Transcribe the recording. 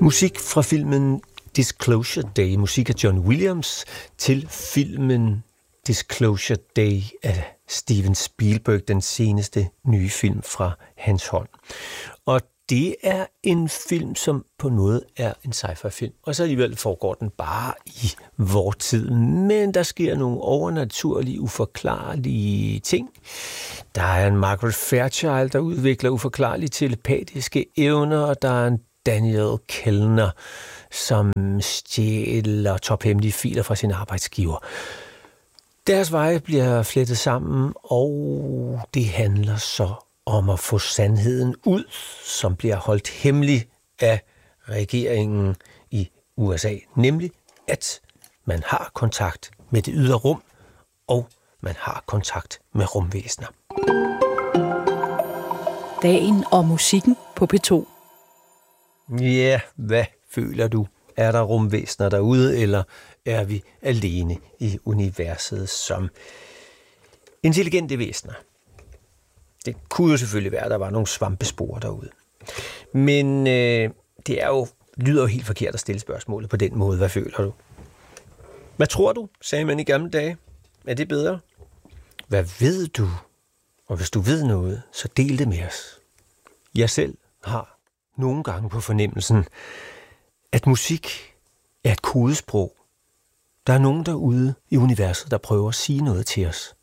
Musik fra filmen Disclosure Day, musik af John Williams, til filmen Disclosure Day af Steven Spielberg, den seneste nye film fra hans hånd. Og det er en film, som på en måde er en sci-fi-film, og så alligevel foregår den bare i vor tid. Men der sker nogle overnaturlige, uforklarlige ting. Der er en Margaret Fairchild, der udvikler uforklarlige telepatiske evner, og der er en Daniel Kellner, som stjæler tophemmelige filer fra sin arbejdsgiver. Deres veje bliver flettet sammen, og det handler så om at få sandheden ud, som bliver holdt hemmelig af regeringen i USA. Nemlig, at man har kontakt med det ydre rum, og man har kontakt med rumvæsener. Dagen og musikken på P2. Ja, hvad føler du? Er der rumvæsener derude, eller er vi alene i universet som intelligente væsener? Det kunne jo selvfølgelig være, at der var nogle svampespor derude. Men det er jo, lyder jo helt forkert at stille spørgsmålet på den måde. Hvad føler du? Hvad tror du, sagde man i gamle dage? Er det bedre? Hvad ved du? Og hvis du ved noget, så del det med os. Jeg selv har nogle gange på fornemmelsen, at musik er et kodesprog. Der er nogen derude i universet, der prøver at sige noget til os.